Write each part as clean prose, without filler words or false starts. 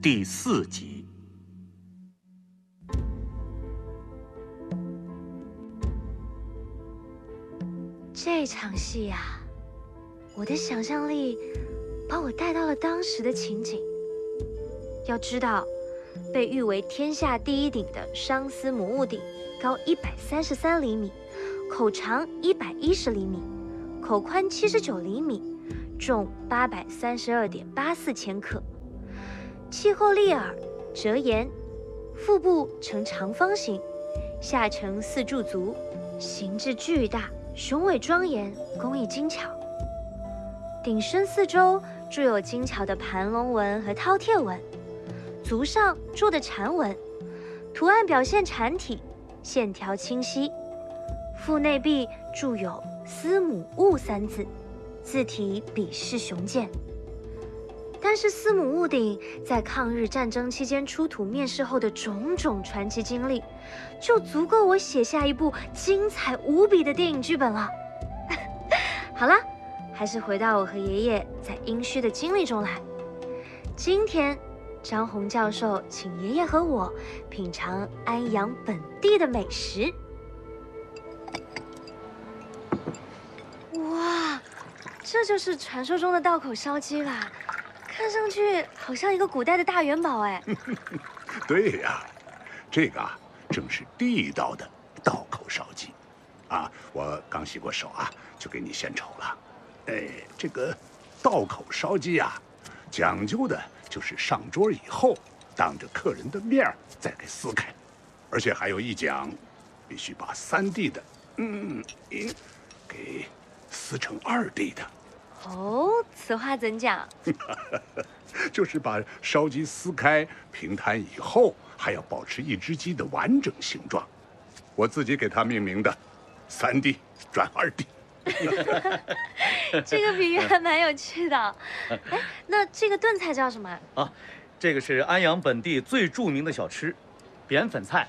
第4集。 这场戏呀，我的想象力把我带到了当时的情景。要知道，被誉为天下第一顶的商司母戊鼎，高133厘米，口长110厘米，口宽79厘米，重832.84千克，气候立耳，折沿，腹部呈长方形，下呈4柱足，形制巨大，雄伟庄严，工艺精巧。鼎身四周铸有精巧的盘龙纹和饕餮纹，足上铸的蝉纹，图案表现蝉体，线条清晰。腹内壁铸有“司母戊”3字，字体笔势雄健。但是司母戊鼎在抗日战争期间出土面世后的种种传奇经历，就足够我写下一部精彩无比的电影剧本了。好啦，还是回到我和爷爷在殷墟的经历中来。今天，张宏教授请爷爷和我品尝安阳本地的美食。哇，这就是传说中的道口烧鸡吧？看上去好像一个古代的大元宝哎。 对呀，这个正是地道的道口烧鸡。我刚洗过手就给你献丑了。这个道口烧鸡讲究的就是上桌以后，当着客人的面再给撕开，而且还有一讲，必须把3D 的给撕成2D 的。 哦，此话怎讲？ 就是把烧鸡撕开平摊以后，还要保持一只鸡的完整形状。我自己给它命名的，3D 转2D。 这个比喻还蛮有趣的。那这个炖菜叫什么？ 这个是安阳本地最著名的小吃，扁粉菜。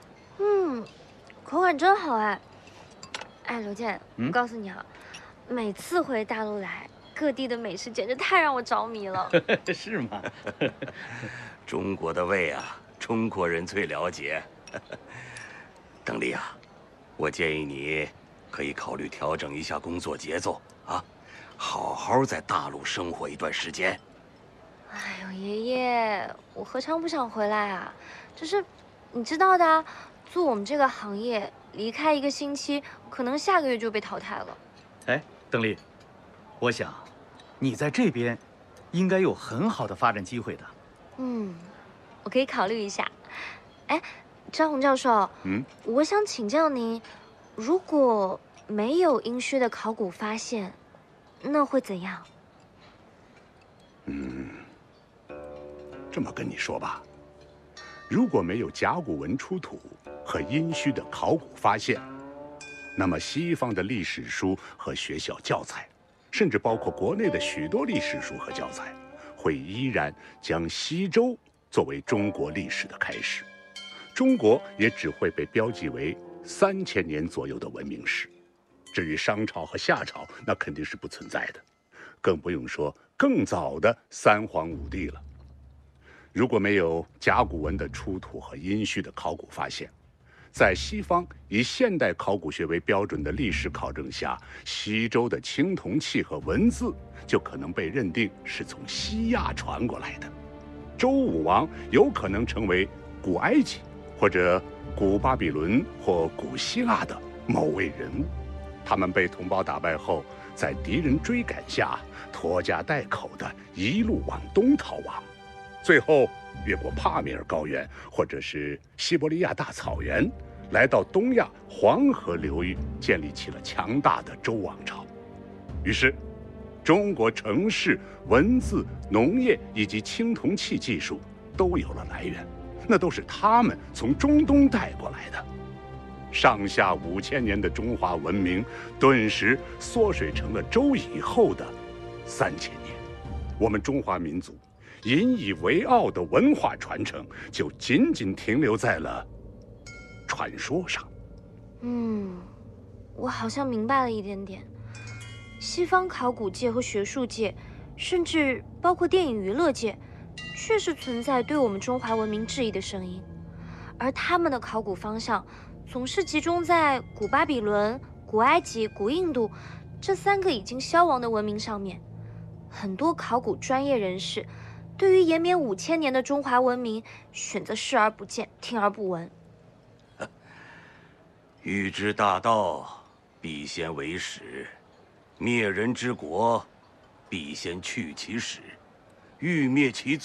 口感真好哎。刘健，我告诉你每次回大陆来，各地的美食简直太让我着迷了。 是吗？ 中国的胃中国人最了解。邓丽我建议你可以考虑调整一下工作节奏好好在大陆生活一段时间。 哎呦，爷爷，我何尝不想回来啊？只是你知道的，做我们这个行业，离开1个星期，可能下个月就被淘汰了。 邓丽，我想你在这边应该有很好的发展机会的。 我可以考虑一下。张宏教授，我想请教您，如果没有殷墟的考古发现，那会怎样？ 这么跟你说吧，如果没有甲骨文出土和殷墟的考古发现，那么西方的历史书和学校教材，甚至包括国内的许多历史书和教材，会依然将西周作为中国历史的开始，中国也只会被标记为3000年左右的文明史。至于商朝和夏朝，那肯定是不存在的，更不用说更早的3皇5帝了。如果没有甲骨文的出土和殷墟的考古发现，在西方以现代考古学为标准的历史考证下，西周的青铜器和文字就可能被认定是从西亚传过来的。周武王有可能成为古埃及或者古巴比伦或古希腊的某位人物，他们被同胞打败后，在敌人追赶下拖家带口的一路往东逃亡，最后越过帕米尔高原或者是西伯利亚大草原，来到东亚黄河流域，建立起了强大的周王朝。于是中国城市、文字、农业以及青铜器技术都有了来源，那都是他们从中东带过来的。上下5000年的中华文明，顿时缩水成了周以后的3000年。我们中华民族引以为傲的文化传承，就仅仅停留在了传说上。 我好像明白了一点点。西方考古界和学术界，甚至包括电影娱乐界， 确实存在对我们中华文明质疑的声音，而他们的考古方向总是集中在古巴比伦、古埃及、古印度这3个已经消亡的文明上面。很多考古专业人士对于延绵5000年的中华文明选择视而不见、听而不闻。 欲知大道，必先为始；灭人之国，必先去其始；欲灭其